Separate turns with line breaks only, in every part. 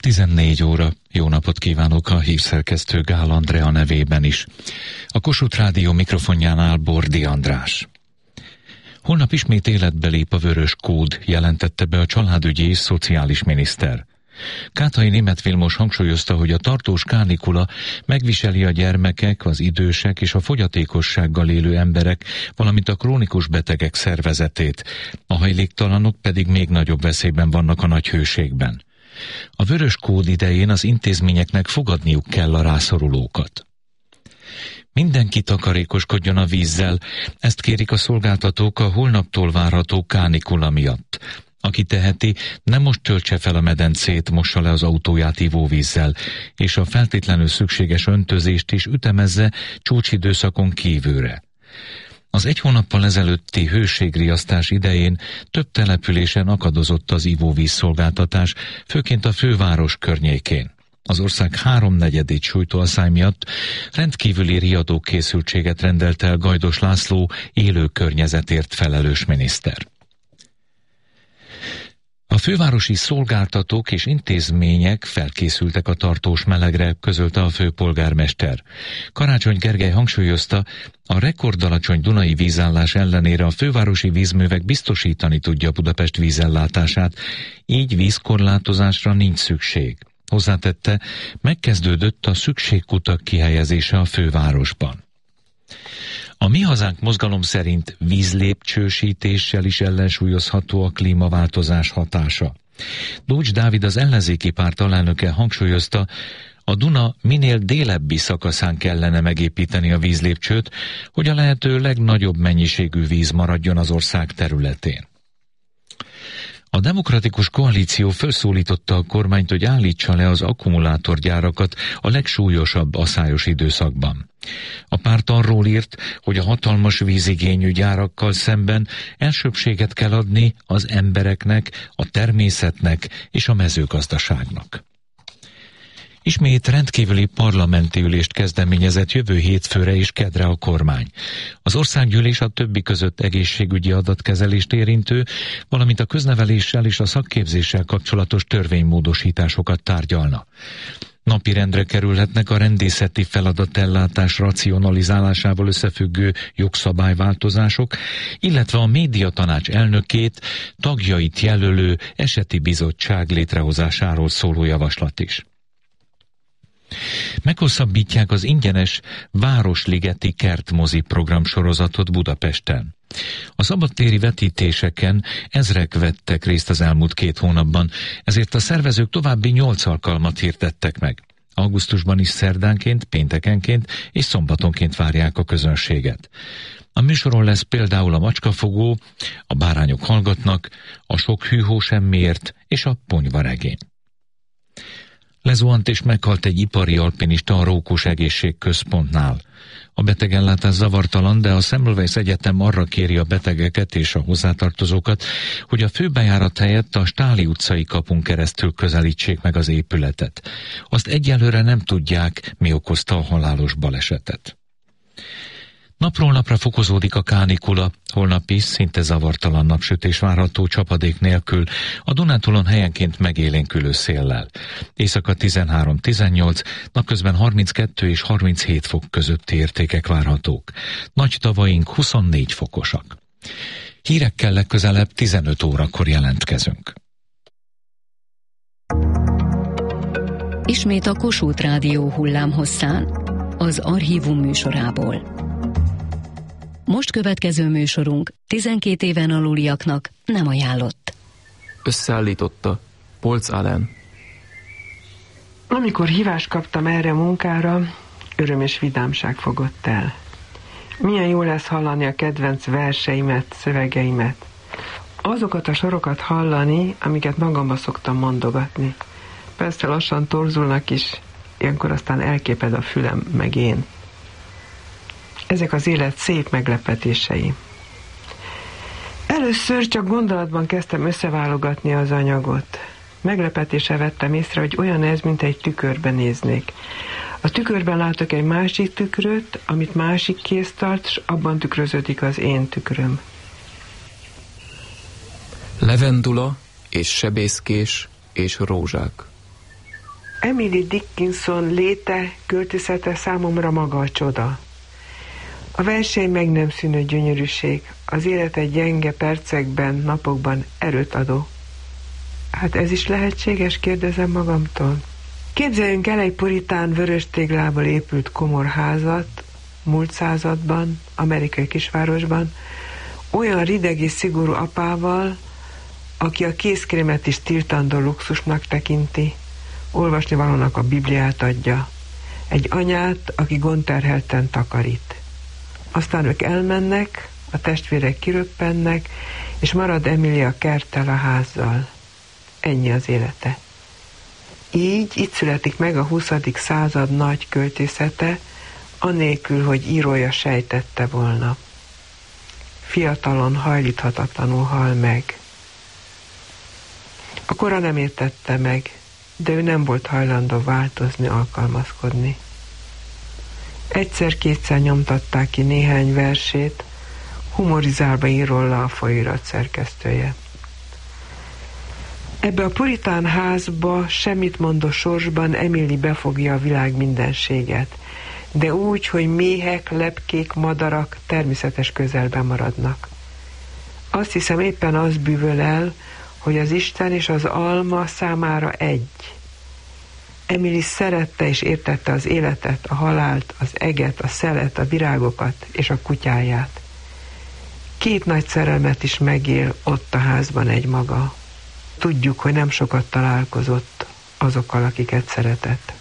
14 óra. Jó napot kívánok a hírszerkesztő Gál Andrea nevében is. A Kossuth Rádió mikrofonjánál Bordi András. Holnap ismét életbe lép a vörös kód, jelentette be a családügyi és szociális miniszter. Kátai Németh Vilmos hangsúlyozta, hogy a tartós kánikula megviseli a gyermekek, az idősek és a fogyatékossággal élő emberek, valamint a krónikus betegek szervezetét, a hajléktalanok pedig még nagyobb veszélyben vannak a nagy hőségben. A vörös kód idején az intézményeknek fogadniuk kell a rászorulókat. Mindenki takarékoskodjon a vízzel, ezt kérik a szolgáltatók a holnaptól várható kánikula miatt. Aki teheti, nem most töltse fel a medencét, mossa le az autóját ivóvízzel, és a feltétlenül szükséges öntözést is ütemezze csúcsidőszakon kívülre. Az egy hónappal ezelőtti hőségriasztás idején több településen akadozott az ivóvízszolgáltatás, főként a főváros környékén. Az ország 3/4-ét sújtó asszály miatt rendkívüli riadókészültséget rendelt el Gajdos László élő környezetért felelős miniszter. A fővárosi szolgáltatók és intézmények felkészültek a tartós melegre, közölte a főpolgármester. Karácsony Gergely hangsúlyozta, a rekordalacsony dunai vízállás ellenére a fővárosi vízművek biztosítani tudja Budapest vízellátását, így vízkorlátozásra nincs szükség. Hozzátette, megkezdődött a szükségkutak kihelyezése a fővárosban. A Mi Hazánk mozgalom szerint vízlépcsősítéssel is ellensúlyozható a klímaváltozás hatása. Dócs Dávid, az ellenzéki párt alelnöke hangsúlyozta, a Duna minél délebbi szakaszán kellene megépíteni a vízlépcsőt, hogy a lehető legnagyobb mennyiségű víz maradjon az ország területén. A Demokratikus Koalíció felszólította a kormányt, hogy állítsa le az akkumulátorgyárakat a legsúlyosabb aszályos időszakban. A párt arról írt, hogy a hatalmas vízigényű gyárakkal szemben elsőbbséget kell adni az embereknek, a természetnek és a mezőgazdaságnak. Ismét rendkívüli parlamenti ülést kezdeményezett jövő hétfőre és kedre a kormány. Az országgyűlés a többi között egészségügyi adatkezelést érintő, valamint a közneveléssel és a szakképzéssel kapcsolatos törvénymódosításokat tárgyalna. Napirendre kerülhetnek a rendészeti feladatellátás racionalizálásával összefüggő jogszabályváltozások, illetve a médiatanács elnökét, tagjait jelölő eseti bizottság létrehozásáról szóló javaslat is. Meghosszabbítják az ingyenes Városligeti kertmozi program sorozatot Budapesten. A szabadtéri vetítéseken ezrek vettek részt az elmúlt 2 hónapban, ezért a szervezők további 8 alkalmat hirdettek meg. Augusztusban is szerdánként, péntekenként és szombatonként várják a közönséget. A műsoron lesz például a Macskafogó, a Bárányok hallgatnak, a Sok hűhó semmiért és a Ponyvaregény. Lezuhant és meghalt egy ipari alpinista a Rókus Egészségközpontnál. A betegellátás zavartalan, de a Semmelweis Egyetem arra kéri a betegeket és a hozzátartozókat, hogy a főbejárat helyett a Stáli utcai kapun keresztül közelítsék meg az épületet. Azt egyelőre nem tudják, mi okozta a halálos balesetet. Napról napra fokozódik a kánikula, holnap is szinte zavartalan napsütés várható csapadék nélkül, a Dunántúlon helyenként megélénkülő széllel. Éjszaka 13-18, napközben 32 és 37 fok közötti értékek várhatók. Nagy tavaink 24 fokosak. Hírekkel legközelebb 15 órakor jelentkezünk.
Ismét a Kossuth Rádió hullámhosszán, az Archívum műsorából. Most következő műsorunk 12 éven aluliaknak nem ajánlott.
Összeállította Polc Allen.
Amikor hívást kaptam erre a munkára, öröm és vidámság fogott el. Milyen jó lesz hallani a kedvenc verseimet, szövegeimet. Azokat a sorokat hallani, amiket magamba szoktam mondogatni. Persze lassan torzulnak is, ilyenkor aztán elképed a fülem, meg én. Ezek az élet szép meglepetései. Először csak gondolatban kezdtem összeválogatni az anyagot. Meglepetéssel vettem észre, hogy olyan ez, mint egy tükörbe néznék. A tükörben látok egy másik tükröt, amit másik kéz tart, és abban tükröződik az én tükröm.
Levendula és sebészkés és rózsák.
Emily Dickinson léte, költészete számomra maga a csoda. A verseny meg nem szűnő gyönyörűség, az élet egy gyenge percekben, napokban erőt adó. Hát ez is lehetséges, kérdezem magamtól. Képzeljünk el egy puritán vörös téglából épült komorházat, múlt században, amerikai kisvárosban, olyan rideg és szigorú apával, aki a kézkrémet is tiltandó luxusnak tekinti, olvasnivalónak a Bibliát adja, egy anyát, aki gondterhelten takarít. Aztán ők elmennek, a testvérek kiröppennek, és marad Emily a kerttel, a házzal. Ennyi az élete. Így születik meg a 20. század nagy költészete, anélkül, hogy írója sejtette volna. Fiatalon, hajlíthatatlanul hal meg. A kora nem értette meg, de ő nem volt hajlandó változni, alkalmazkodni. Egyszer-kétszer nyomtatták ki néhány versét, humorizálva ír róla a folyóirat szerkesztője. Ebbe a puritán házba, semmit mondó sorsban Emily befogja a világ mindenséget, de úgy, hogy méhek, lepkék, madarak természetes közelben maradnak. Azt hiszem, éppen az bűvöl el, hogy az Isten és az alma számára egy. Emily szerette és értette az életet, a halált, az eget, a szelet, a virágokat és a kutyáját. Két nagy szerelmet is megél ott a házban egymaga. Tudjuk, hogy nem sokat találkozott azokkal, akiket szeretett.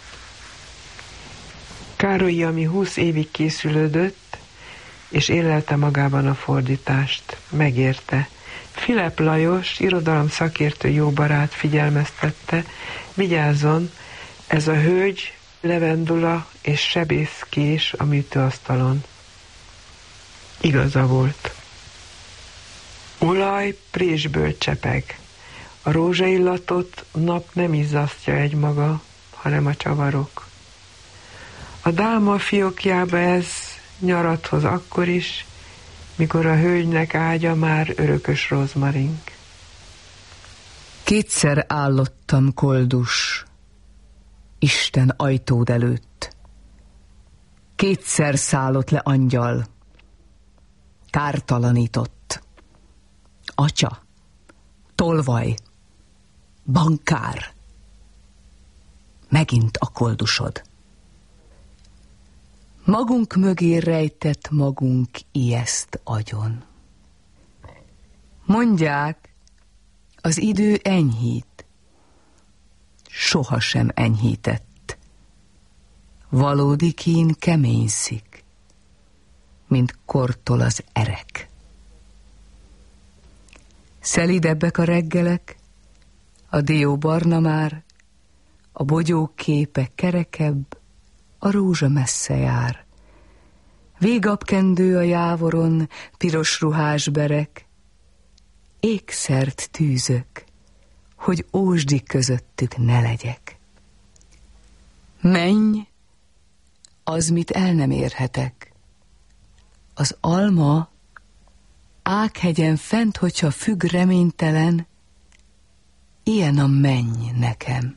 Károlyi, ami 20 évig készülődött, és élelte magában a fordítást, megérte. Filip Lajos, irodalom szakértő jó barát figyelmeztette, vigyázzon, ez a hölgy levendula és sebészkés a műtőasztalon. Igaza volt. Olaj présből csepeg. A rózsaillatot nap nem izzasztja egymaga, hanem a csavarok. A dáma fiókjába ez nyarat hoz akkor is, mikor a hölgynek ágya már örökös rozmarink.
Kétszer állottam, koldus, Isten ajtód előtt. Kétszer szállott le angyal, kártalanított. Atya, tolvaj, bankár, megint a koldusod. Magunk mögé rejtett magunk ijeszt agyon. Mondják, az idő enyhít, sohasem enyhített. Valódi kín keményszik, mint kortol az erek. Szelidebbek a reggelek, a dió barna már, a bogyó képe kerekebb, a rózsa messze jár. Végabb kendő a jávoron, piros ruhás berek, ékszert tűzök, hogy ósdi közöttük ne legyek. Menj, az, mit el nem érhetek. Az alma Ághegyen fent, hogyha függ reménytelen, ilyen a menny nekem.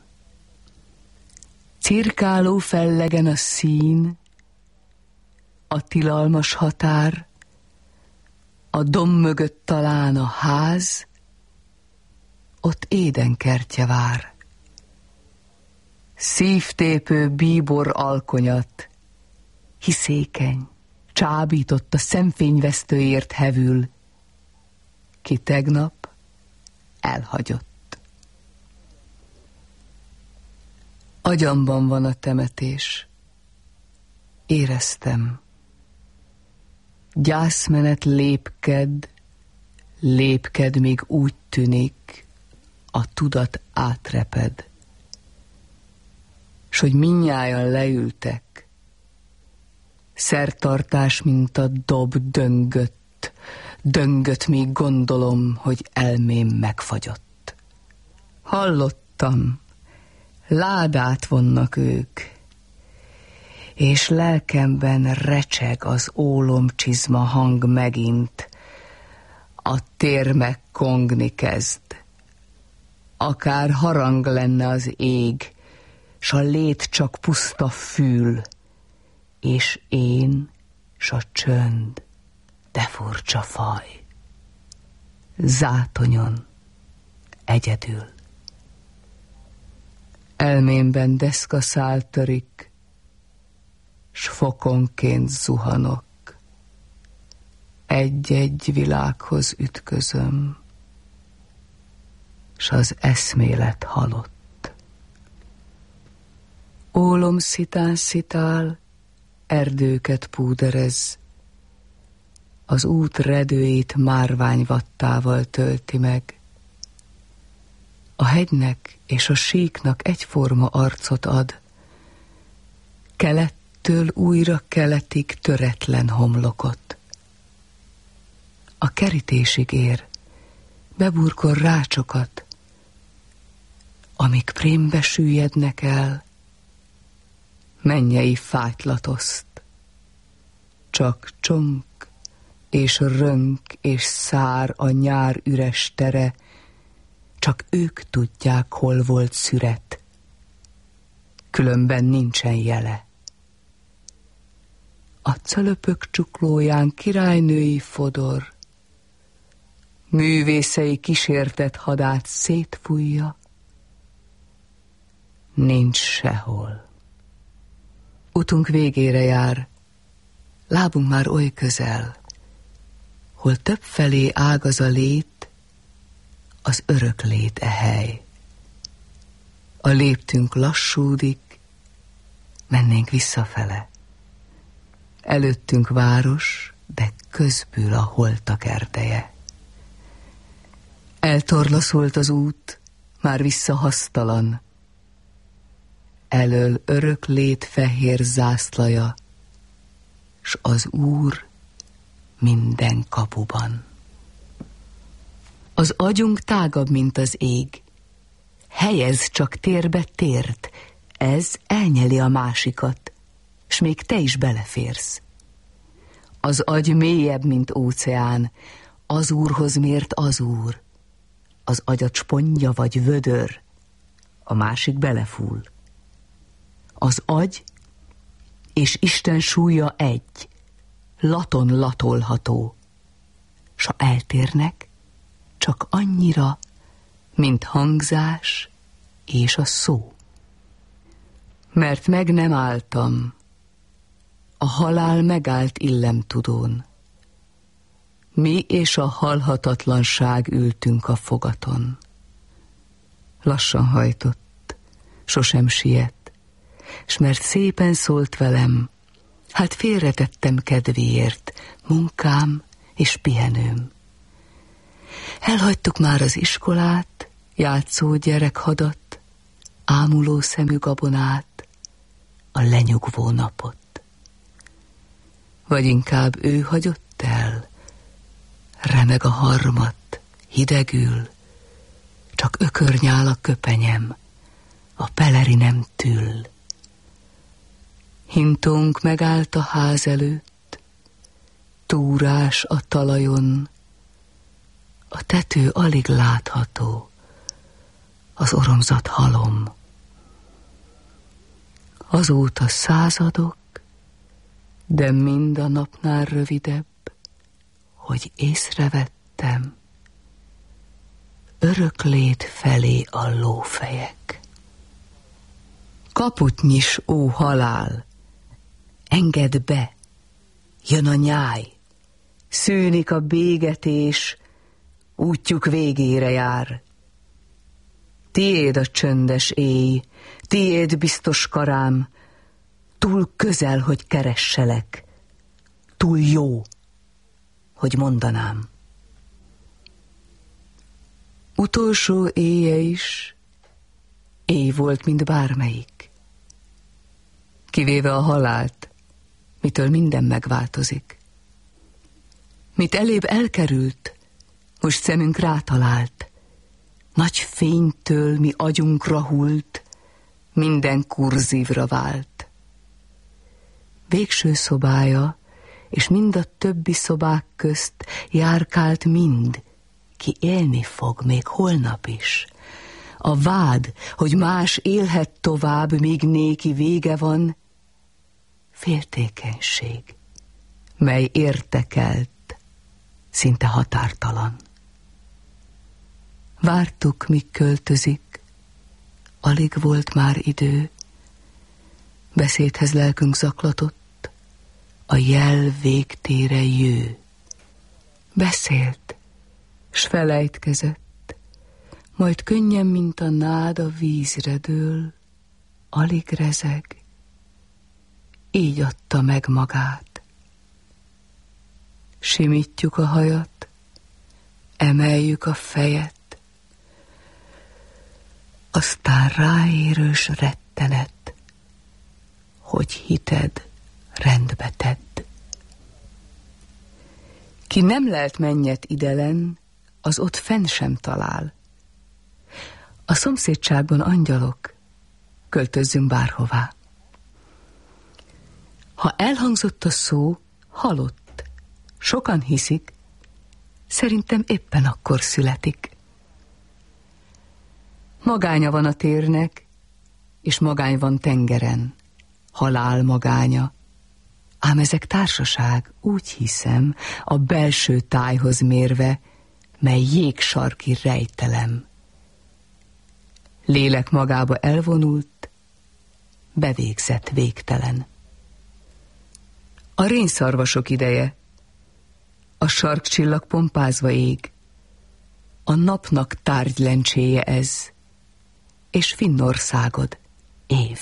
Cirkáló fellegen a szín, a tilalmas határ, a domb mögött talán a ház, ott édenkertje vár. Szívtépő bíbor alkonyat, hiszékeny, csábított a szemfényvesztőért hevül, ki tegnap elhagyott. Agyamban van a temetés, éreztem. Gyászmenet lépked, még úgy tűnik, a tudat átreped. S hogy mindnyájan leültek, szertartás, mint a dob döngött, még gondolom, hogy elmém megfagyott. Hallottam, ládát vonnak ők, és lelkemben recseg az ólomcsizma hang megint, a tér megkongni kezd. Akár harang lenne az ég, s a lét csak puszta fül, és én, s a csönd, de furcsa faj. Zátonyon, egyedül. Elmémben deszkaszál törik, s fokonként zuhanok. Egy-egy világhoz ütközöm, s az eszmélet halott. Ólom szitán szitál, erdőket púderez, az út redőjét márványvattával tölti meg. A hegynek és a síknak egyforma arcot ad, kelettől újra keletig töretlen homlokot. A kerítésig ér, beburkol rácsokat, amik prémbe süllyednek el, mennyei fájtlatoszt. Csak csonk és rönk és szár a nyár üres tere, csak ők tudják, hol volt szüret, különben nincsen jele. A cölöpök csuklóján királynői fodor, művészei kísértett hadát szétfújja, nincs sehol. Utunk végére jár, lábunk már oly közel, hol többfelé ágaz a lét, az örök lét e hely. A léptünk lassúdik, mennénk visszafele. Előttünk város, de közbül a holtak erdeje. Eltorlaszolt az út, már visszahasztalan. Elől örök lét fehér zászlaja, s az Úr minden kapuban. Az agyunk tágabb, mint az ég. Helyez csak térbe tért, ez elnyeli a másikat, s még te is beleférsz. Az agy mélyebb, mint óceán, az Úrhoz mért az Úr. Az agyad spondja vagy vödör, a másik belefúl. Az agy és Isten súlya egy, laton latolható, s ha eltérnek, csak annyira, mint hangzás és a szó. Mert meg nem álltam, a halál megállt illemtudón. Mi és a halhatatlanság ültünk a fogaton. Lassan hajtott, sosem siet, s mert szépen szólt velem, hát félretettem kedvéért munkám és pihenőm. Elhagytuk már az iskolát, játszó gyerekhadat, ámuló szemű gabonát, a lenyugvó napot. Vagy inkább ő hagyott el, remeg a harmat, hidegül, csak ökörnyál a köpenyem, a pelerinem tül. Hintónk megállt a ház előtt, túrás a talajon, a tető alig látható, az oromzat halom. Azóta századok, de mind a napnál rövidebb, hogy észrevettem, öröklét felé a lófejek. Kaput nyis, ó halál, engedd be, jön a nyáj, szűnik a bégetés, útjuk végére jár. Tiéd a csöndes éj, tiéd biztos karám, túl közel, hogy keresselek, túl jó, hogy mondanám. Utolsó éje is éj volt, mint bármelyik. Kivéve a halált, mitől minden megváltozik. Mit elébb elkerült, most szemünk rátalált. Nagy fénytől mi agyunkra hult, minden kurzívra vált. Végső szobája, és mind a többi szobák közt járkált mind, ki élni fog még holnap is. A vád, hogy más élhet tovább, míg néki vége van, féltékenység, mely értekelt, szinte határtalan. Vártuk, míg költözik, alig volt már idő, beszédhez lelkünk zaklatott, a jel végtére jő. Beszélt, s felejtkezett, majd könnyen, mint a nád a vízre dől, alig rezeg, így adta meg magát. Simítjuk a hajat, emeljük a fejet, aztán ráérős rettenet, hogy hited rendbe tedd. Ki nem lelt mennyet idelen, az ott fenn sem talál. A szomszédságban angyalok, költözzünk bárhová. Ha elhangzott a szó, halott, sokan hiszik, szerintem éppen akkor születik. Magánya van a térnek, és magány van tengeren, halál magánya. Ám ezek társaság, úgy hiszem, a belső tájhoz mérve, mely jégsarki rejtelem. Lélek magába elvonult, bevégzett végtelen. A rénszarvasok ideje, a sarkcsillag pompázva ég, a napnak tárgylencséje ez, és Finnországod év.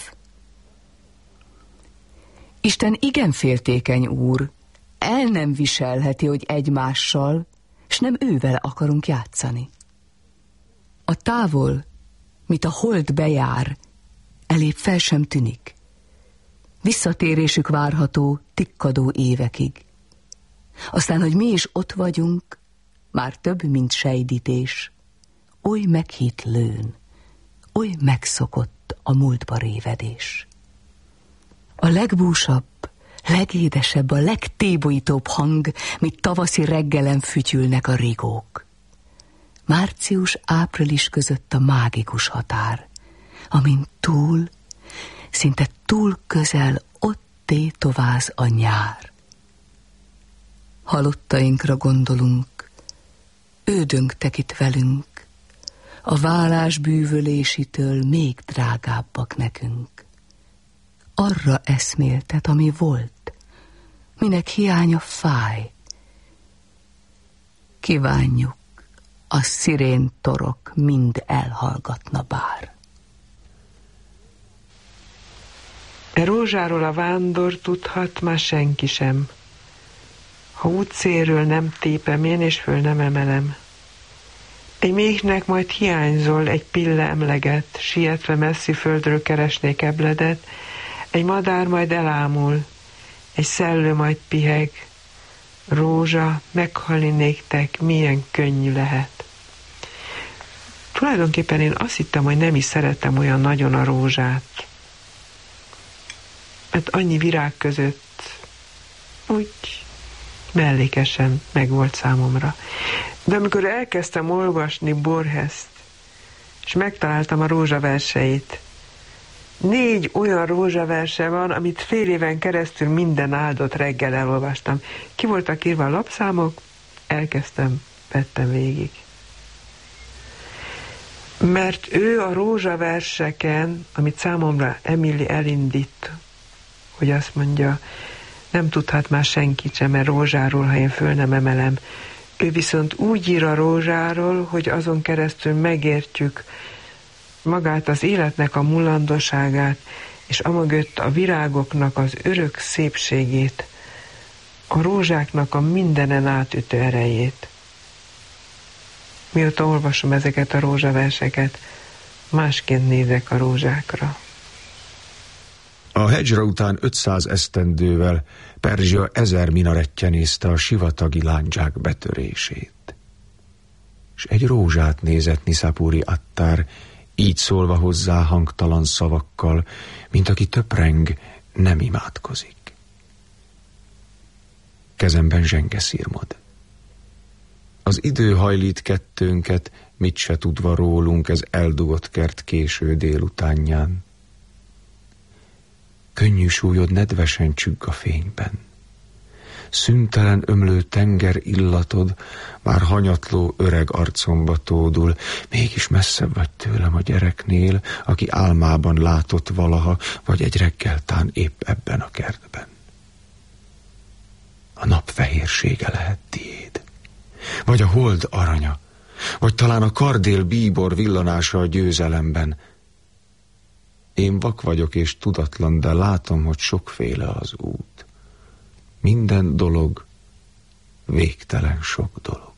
Isten igen féltékeny úr, el nem viselheti, hogy egymással, s nem ővel akarunk játszani. A távol, mit a hold bejár, elébb fel sem tűnik. Visszatérésük várható tikkadó évekig. Aztán, hogy mi is ott vagyunk, már több, mint sejdítés. Oly meghitlőn, oly megszokott a múltba révedés. A legbúsabb, legédesebb, a legtébolyítóbb hang, mint tavaszi reggelen fütyülnek a rigók. Március-április között a mágikus határ, amin túl, szinte túl közel ott tétováz a nyár. Halottainkra gondolunk, ődöngtek itt velünk, a válás bűvölésitől még drágábbak nekünk. Arra eszméltet, ami volt, minek hiánya fáj. Kívánjuk, a szirén torok mind elhallgatna bár.
E rózsáról a vándor tudhat már senki sem. Ha útszélről nem tépem én, és föl nem emelem. Egy méhnek majd hiányzol, egy pille emleget, sietve messzi földről keresnék ebledet, egy madár majd elámul, egy szellő majd piheg. Rózsa, meghalni néktek, milyen könnyű lehet. Tulajdonképpen én azt hittem, hogy nem is szeretem olyan nagyon a rózsát. Mert annyi virág között úgy mellékesen megvolt számomra. De amikor elkezdtem olvasni Borgest, és megtaláltam a rózsaverseit, 4 olyan rózsaverse van, amit fél éven keresztül minden áldott reggel elolvastam. Ki voltak írva a lapszámok, elkezdtem, vettem végig. Mert ő a rózsaverseken, amit számomra Emily elindít, hogy azt mondja, nem tudhat már senkit sem, mert rózsáról, ha én föl nem emelem. Ő viszont úgy ír a rózsáról, hogy azon keresztül megértjük magát az életnek a mulandóságát, és amögött a virágoknak az örök szépségét, a rózsáknak a mindenen átütő erejét. Mióta olvasom ezeket a rózsaverseket, másként nézek a rózsákra.
A Hedzsra után 500 esztendővel Perzsia 1000 minarettje nézte a sivatagi lándzsák betörését. És egy rózsát nézett Niszapúri Attár, így szólva hozzá hangtalan szavakkal, mint aki töpreng, nem imádkozik. Kezemben zsenge szirmod. Az idő hajlít kettőnket, mit se tudva rólunk ez eldugott kert késő délutánján. Könnyű súlyod nedvesen csügg a fényben. Szüntelen ömlő tenger illatod már hanyatló öreg arcomba tódul, mégis messzebb vagy tőlem a gyereknél, aki álmában látott valaha, vagy egy reggeltán épp ebben a kertben. A nap fehérsége lehet tiéd, vagy a hold aranya, vagy talán a kardél bíbor villanása a győzelemben. Én vak vagyok és tudatlan, de látom, hogy sokféle az út. Minden dolog, végtelen sok dolog.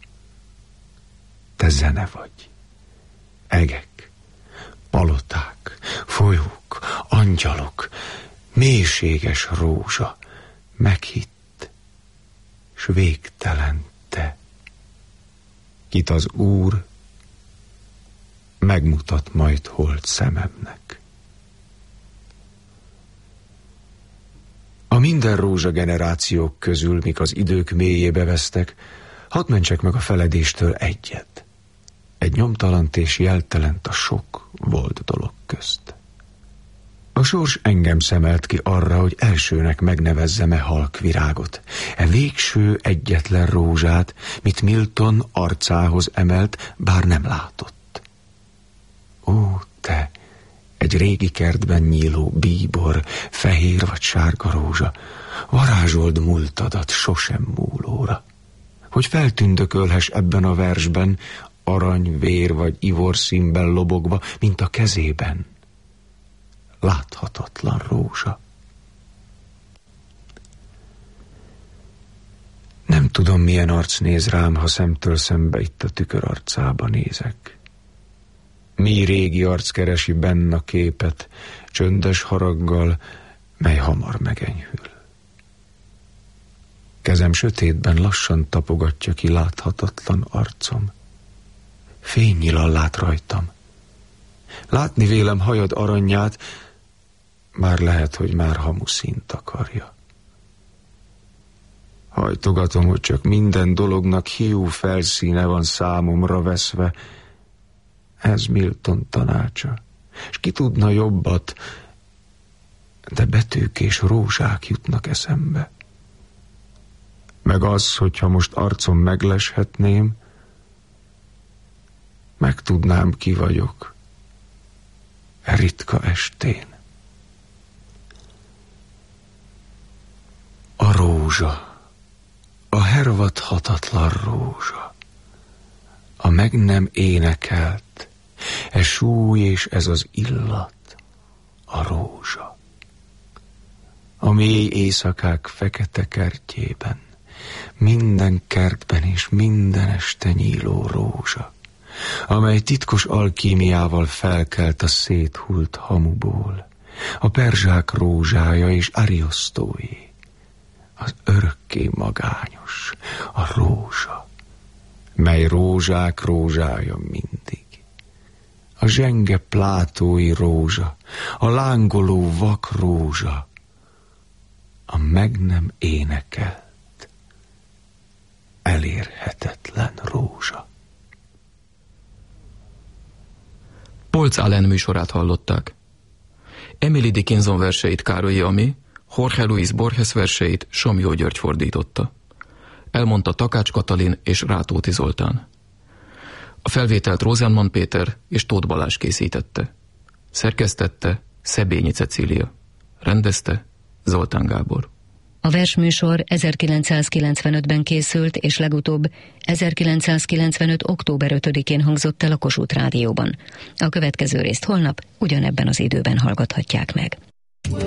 Te zene vagy, egek, paloták, folyók, angyalok, mélységes rózsa, meghitt, s végtelen te. Kit az Úr megmutat majd holt szememnek. A minden rózsa generációk közül, mik az idők mélyébe vesztek, hadd mentsek meg a feledéstől egyet. Egy nyomtalant és jeltelent a sok volt dolog közt. A sors engem szemelt ki arra, hogy elsőnek megnevezzem-e halk virágot, végső egyetlen rózsát, mit Milton arcához emelt, bár nem látott. Ó, te, egy régi kertben nyíló bíbor, fehér vagy sárga rózsa, varázsold múltadat sosem múlóra. Hogy feltündökölhess ebben a versben, arany, vér vagy ivor színben lobogva, mint a kezében. Láthatatlan rózsa. Nem tudom, milyen arc néz rám, ha szemtől szembe itt a tükör arcába nézek. Mi régi arc keresi benn a képet, csöndes haraggal, mely hamar megenyhül. Kezem sötétben lassan tapogatja ki láthatatlan arcom. Fénynyilal lát rajtam. Látni vélem hajad aranyját, már lehet, hogy már hamuszínt akarja. Hajtogatom, hogy csak minden dolognak hiú felszíne van számomra veszve. Ez Milton tanácsa, és ki tudna jobbat, de betűk és rózsák jutnak eszembe. Meg az, hogyha most arcom megleshetném, megtudnám, ki vagyok e ritka estén. A rózsa, a hervadhatatlan rózsa, a meg nem énekelt, e súly és ez az illat, a rózsa. A mély éjszakák fekete kertjében, minden kertben és minden este nyíló rózsa, amely titkos alkímiával felkelt a széthult hamuból, a perzsák rózsája és Ariosztóé, az örökké magányos, a rózsa, mely rózsák rózsája mindig. A zsenge plátói rózsa, a lángoló vak rózsa, a meg nem énekelt, elérhetetlen rózsa.
Polc Allen műsorát hallották. Emily Dickinson verseit Károly Ami, Jorge Luis Borges verseit Somlyó György fordította. Elmondta Takács Katalin és Rátóti Zoltán. A felvételt Rosenman Péter és Tóth Balázs készítette. Szerkesztette Szebényi Cecília. Rendezte Zoltán Gábor.
A versműsor 1995-ben készült, és legutóbb 1995. október 5-én hangzott el a Kossuth Rádióban. A következő részt holnap ugyanebben az időben hallgathatják meg.